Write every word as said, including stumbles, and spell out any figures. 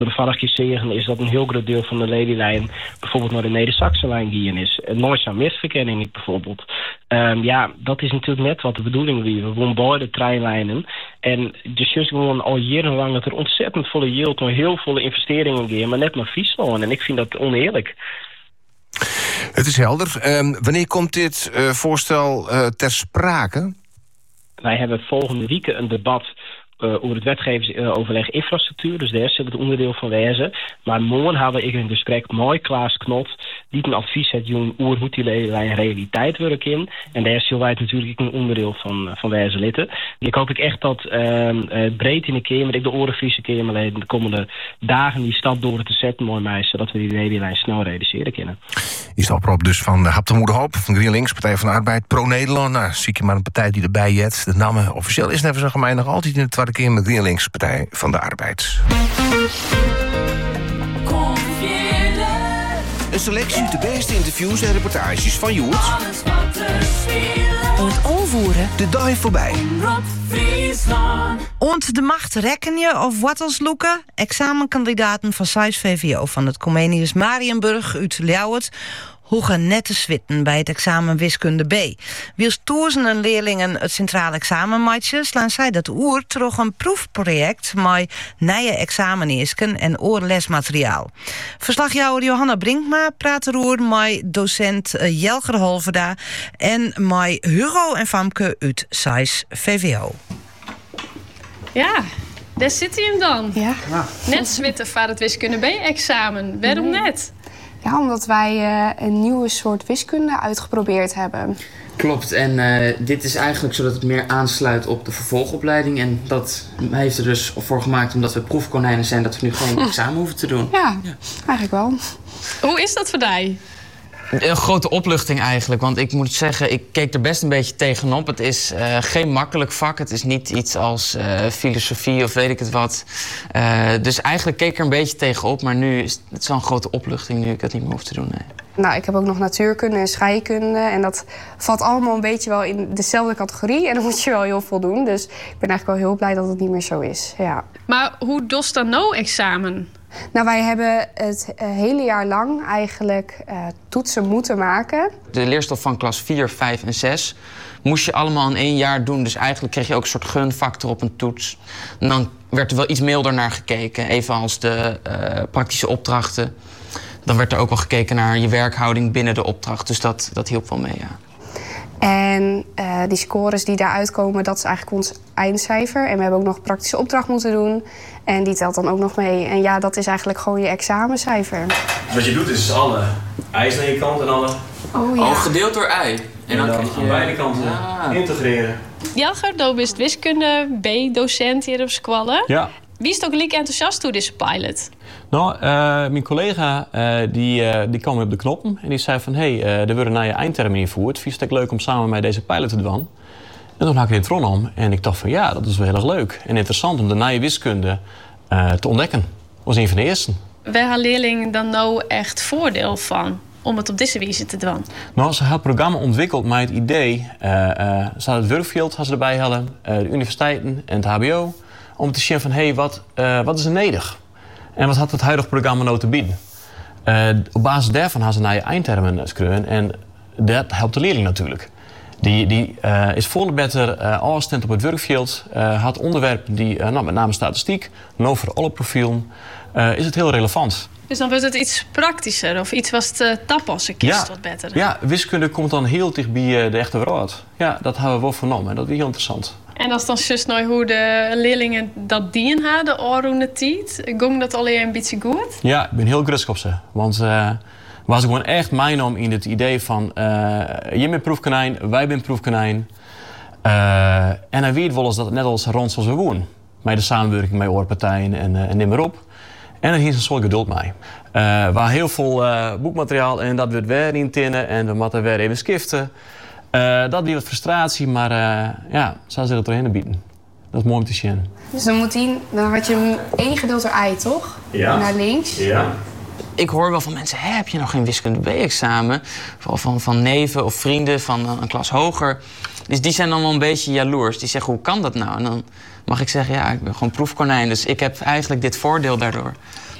De vorige keer zeggen is dat een heel groot deel van de lelielijn bijvoorbeeld naar de Neder-Saxe-lijn gaan is. En nooit zo'n misverkenning bijvoorbeeld. Um, ja, dat is natuurlijk net wat de bedoeling was. We wonen beide treinlijnen. En dus juist gewoon al jarenlang dat er ontzettend volle yield maar heel volle investeringen gaan, maar net maar Friesland. En ik vind dat oneerlijk. Het is helder. Um, wanneer komt dit uh, voorstel uh, ter sprake? Wij hebben volgende week een debat Uh, over het wetgevingsoverleg uh, infrastructuur. Dus daar zit het onderdeel van wijzen. Maar morgen hebben we een gesprek met Klaas Knot, die een advies heeft over hoe die lijn realiteit werkt in. En daar zullen wij het natuurlijk een onderdeel van, uh, van wijzen litten. Ik hoop ik echt dat uh, uh, breed in de keer, maar ik de Orenfriese keer de komende dagen die stap door te zetten, mooi mij, zodat we die lijn snel realiseren kunnen. Is de oproep dus van de Hap de Moederhoop, van GroenLinks, Partij van de Arbeid, Pro-Nederland. Nou, zie je maar een partij die erbij jet. De namen officieel is net zo'n gemeen nog altijd in de tweede keer met GroenLinks, Partij van de Arbeid. Een selectie de beste interviews en reportages van Joert. Het onvoeren. De dag voorbij. Ont de macht rekken je of wat als loeken? Examenkandidaten van zes V V O van het Comenius Marienburg uit Ljouwert hoegen net te zwitten bij het examen wiskunde B. Wils duizenden leerlingen het centraal examen matchen, slaan zij dat oer terug een proefproject met nieuwe examenisken en oorlesmateriaal. Verslagjouwer Johanna Brinkma praat erover met docent Jelger Holverda en met Hugo en Famke uit zes V V O. Ja, daar zit hij hem dan. Ja. Ja. Net zwitten voor het wiskunde B-examen. Waarom Nee. net? Ja, omdat wij uh, een nieuwe soort wiskunde uitgeprobeerd hebben. Klopt, en uh, dit is eigenlijk zodat het meer aansluit op de vervolgopleiding. En dat heeft er dus voor gemaakt omdat we proefkonijnen zijn, dat we nu geen examen hoeven te doen. Ja, ja, eigenlijk wel. Hoe is dat voor jou? Een grote opluchting eigenlijk, want ik moet zeggen, ik keek er best een beetje tegenop. Het is uh, geen makkelijk vak, het is niet iets als uh, filosofie of weet ik het wat. Uh, dus eigenlijk keek ik er een beetje tegenop, maar nu is het zo'n grote opluchting nu ik dat niet meer hoef te doen. Nee. Nou, ik heb ook nog natuurkunde en scheikunde en dat valt allemaal een beetje wel in dezelfde categorie. En dan moet je wel heel veel doen, dus ik ben eigenlijk wel heel blij dat het niet meer zo is. Ja. Maar hoe dost dan nou examen? Nou, wij hebben het uh, hele jaar lang eigenlijk uh, toetsen moeten maken. De leerstof van klas vier, vijf en zes moest je allemaal in één jaar doen. Dus eigenlijk kreeg je ook een soort gunfactor op een toets. En dan werd er wel iets milder naar gekeken. Evenals de uh, praktische opdrachten. Dan werd er ook wel gekeken naar je werkhouding binnen de opdracht. Dus dat, dat hielp wel mee, ja. En uh, die scores die daaruit komen, dat is eigenlijk ons eindcijfer. En we hebben ook nog praktische opdracht moeten doen. En die telt dan ook nog mee. En ja, dat is eigenlijk gewoon je examencijfer. Dus wat je doet is alle ijs aan je kant en alle... Oh ja. Oh, gedeeld door ei. En, En dan, dan krijg je aan beide kanten ja. integreren. Jelger, je bent wiskunde B-docent hier op Squallen. Ja. Wie is ook liek enthousiast door deze pilot? Nou, uh, mijn collega uh, die, uh, die kwam op de knoppen en die zei van... hé, hey, uh, er worden naar je eindtermen ingevoerd. Vind je het leuk om samen met deze pilot te doen? En toen had ik het in het om en ik dacht van ja, dat is wel heel erg leuk. En interessant om de nieuwe wiskunde uh, te ontdekken. Dat was een van de eerste. Waar hebben leerlingen dan nou echt voordeel van om het op deze wijze te doen? Nou, ze hadden het programma ontwikkeld met het idee... Uh, uh, ze hadden het workfield hadden ze erbij hadden, uh, de universiteiten en het H B O... om te zien van, hé, hey, wat, uh, wat is er nodig? En wat had het huidige programma nou te bieden? Uh, op basis daarvan hadden ze naar je eindtermen geschreven. En dat helpt de leerling natuurlijk. Die, die uh, is veel beter uh, afgestemd op het workfield. Uh, had onderwerpen die, uh, nou, met name statistiek, nou voor alle profielen, uh, is het heel relevant. Dus dan wordt het iets praktischer of iets wat het uh, tappassen kiest Ja, wat beter. ja, wiskunde komt dan heel dicht bij uh, de echte wereld. Ja, dat hebben we wel vernomen en dat is heel interessant. En dat is dan juist nou hoe de leerlingen dat dien hadden, oren de tijd. Ging dat alleen een beetje goed? Ja, ik ben heel gerust op ze. Want uh, was ik gewoon echt mijn om in het idee van... Uh, je bent proefkonijn, wij zijn proefkonijn. Uh, en hij weet wel eens dat het net als rond zoals we wonen. Met de samenwerking met oorpartijen en, uh, en neem maar op. En er is een soort geduld mee. Uh, waar heel veel uh, boekmateriaal en dat wordt weer in tinnen en we moeten weer even skiften. Uh, dat die wat frustratie, maar uh, ja, zou ze dat erheen bieden. Dat is mooi om te zien. Dus dan moet die, dan had je hem één gedeeld door ei, toch? Ja. Naar links. Ja. ik hoor wel van mensen, heb je nog geen wiskunde B-examen? Vooral van, van neven of vrienden van een klas hoger. Dus die zijn dan wel een beetje jaloers. Die zeggen, hoe kan dat nou? En dan mag ik zeggen, ja, ik ben gewoon proefkonijn. Dus ik heb eigenlijk dit voordeel daardoor.